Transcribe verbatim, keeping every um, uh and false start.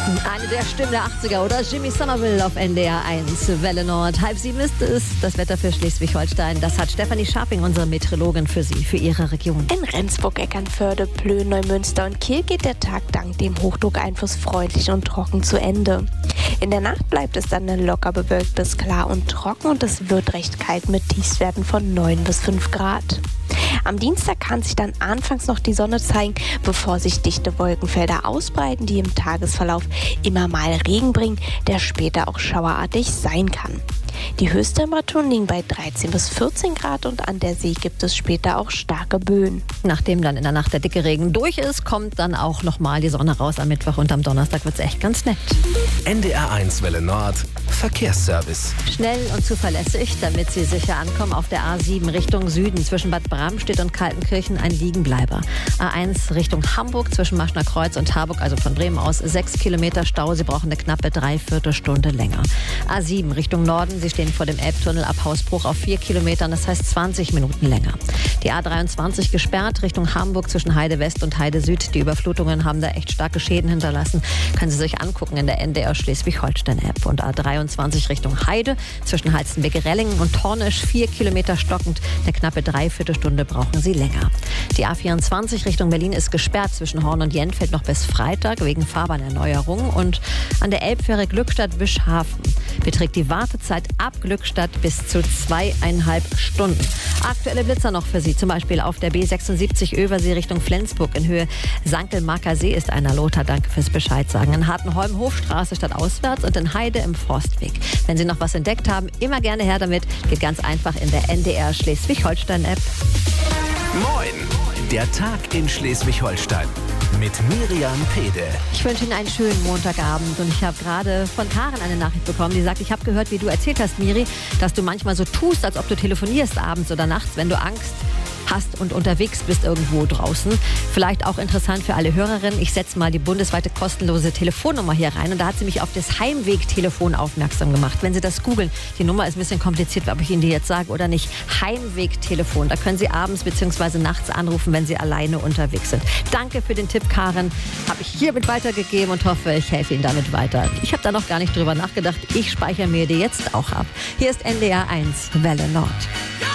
Eine der Stimmen der achtziger, oder? Jimmy Somerville auf N D R eins, Welle Nord. Halb sieben ist es, das Wetter für Schleswig-Holstein. Das hat Stefanie Scharping, unsere Meteorologin, für Sie, für Ihre Region. In Rendsburg, Eckernförde, Plön, Neumünster und Kiel geht der Tag dank dem Hochdruckeinfluss freundlich und trocken zu Ende. In der Nacht bleibt es dann locker bewölkt bis klar und trocken und es wird recht kalt mit Tiefstwerten von neun bis fünf Grad. Am Dienstag kann sich dann anfangs noch die Sonne zeigen, bevor sich dichte Wolkenfelder ausbreiten, die im Tagesverlauf immer mal Regen bringen, der später auch schauerartig sein kann. Die Höchsttemperaturen liegen bei dreizehn bis vierzehn Grad und an der See gibt es später auch starke Böen. Nachdem dann in der Nacht der dicke Regen durch ist, kommt dann auch nochmal die Sonne raus am Mittwoch und am Donnerstag wird es echt ganz nett. N D R eins Welle Nord Verkehrsservice. Schnell und zuverlässig, damit Sie sicher ankommen auf der A sieben Richtung Süden zwischen Bad Bramstedt und Kaltenkirchen ein Liegenbleiber. A eins Richtung Hamburg zwischen Maschner Kreuz und Harburg, also von Bremen aus, sechs Kilometer Stau. Sie brauchen eine knappe Dreiviertelstunde länger. A sieben Richtung Norden, Sie stehen vor dem Elbtunnel ab Hausbruch auf vier Kilometern, das heißt zwanzig Minuten länger. Die A dreiundzwanzig gesperrt Richtung Hamburg zwischen Heide West und Heide Süd. Die Überflutungen haben da echt starke Schäden hinterlassen. Können Sie sich angucken in der N D R Schleswig-Holstein-App. Und A dreiundzwanzig Richtung Heide zwischen Halstenbeke-Rellingen und Tornisch vier Kilometer stockend. Eine knappe Dreiviertelstunde brauchen Sie länger. Die A vierundzwanzig Richtung Berlin ist gesperrt zwischen Horn und Jentfeld noch bis Freitag wegen Fahrbahnerneuerung. Und an der Elbfähre Glückstadt-Wischhafen beträgt die Wartezeit ab Glückstadt bis zu zweieinhalb Stunden. Aktuelle Blitzer noch für Sie, zum Beispiel auf der B sechsundsiebzig Översee Richtung Flensburg in Höhe Sankel-Marker See ist einer Lothar. Danke fürs Bescheid sagen. In Hartenholm Hofstraße statt auswärts und in Heide im Forstweg. Wenn Sie noch was entdeckt haben, immer gerne her damit. Geht ganz einfach in der N D R Schleswig-Holstein-App. Moin, der Tag in Schleswig-Holstein mit Miriam Pede. Ich wünsche Ihnen einen schönen Montagabend und ich habe gerade von Karen eine Nachricht bekommen, die sagt, ich habe gehört, wie du erzählt hast, Miri, dass du manchmal so tust, als ob du telefonierst abends oder nachts, wenn du Angst hast und unterwegs bist irgendwo draußen. Vielleicht auch interessant für alle Hörerinnen. Ich setze mal die bundesweite kostenlose Telefonnummer hier rein und da hat sie mich auf das Heimwegtelefon aufmerksam gemacht. Wenn Sie das googeln, die Nummer ist ein bisschen kompliziert, ob ich Ihnen die jetzt sage oder nicht. Heimwegtelefon, da können Sie abends bzw. nachts anrufen, wenn Sie alleine unterwegs sind. Danke für den Tipp, Karen. Habe ich hiermit weitergegeben und hoffe, ich helfe Ihnen damit weiter. Ich habe da noch gar nicht drüber nachgedacht. Ich speichere mir die jetzt auch ab. Hier ist N D R eins Welle Nord.